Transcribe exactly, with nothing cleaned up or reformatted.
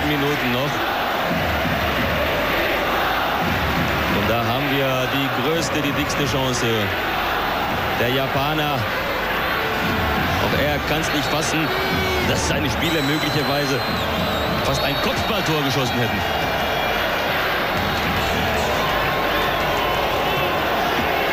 Minuten noch. Und da haben wir die größte, die dickste Chance. Der Japaner. Auch er kann es nicht fassen, dass seine Spieler möglicherweise fast ein Kopfballtor geschossen hätten.